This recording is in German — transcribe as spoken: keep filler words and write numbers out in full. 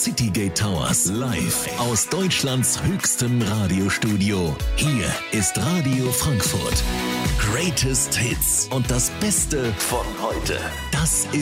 Citygate Towers live aus Deutschlands höchstem Radiostudio. Hier ist Radio Frankfurt. Greatest Hits und das Beste von heute. Das ist